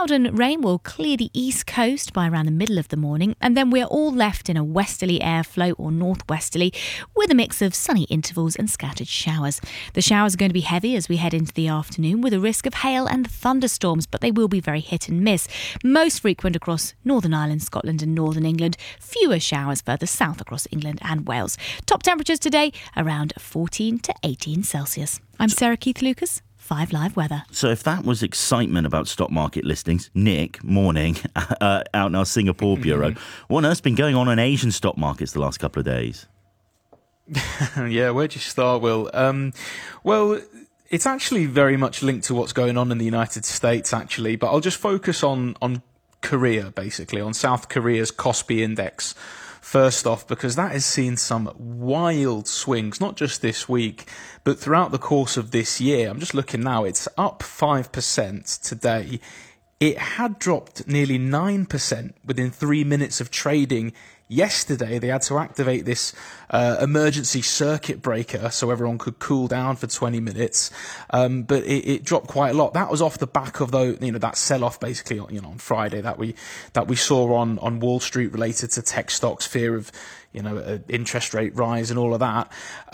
Cloud and rain will clear the east coast by around the middle of the morning, and then we're all left in a westerly airflow or northwesterly with a mix of sunny intervals and scattered showers. The showers are going to be heavy as we head into the afternoon with a risk of hail and thunderstorms, but they will be very hit and miss. Most frequent across Northern Ireland, Scotland and Northern England. Fewer showers further south across England and Wales. Top temperatures today around 14 to 18 Celsius. I'm Sarah Keith Lucas. 5 Live Weather. So if that was excitement about stock market listings, Nick, morning, out in our Singapore bureau, what on earth's been going on in Asian stock markets the last couple of days? Yeah, where'd you start, Will? Well, it's actually very much linked to what's going on in the United States, actually, but I'll just focus on Korea, basically, on South Korea's Kospi Index. First off, because that has seen some wild swings, not just this week, but throughout the course of this year. I'm just looking now, it's up 5% today. It had dropped nearly 9% within 3 minutes of trading. Yesterday, they had to activate this emergency circuit breaker so everyone could cool down for 20 minutes. But it dropped quite a lot. That was off the back of that sell-off basically on Friday that we saw on Wall Street related to tech stocks, fear of interest rate rise and all of that.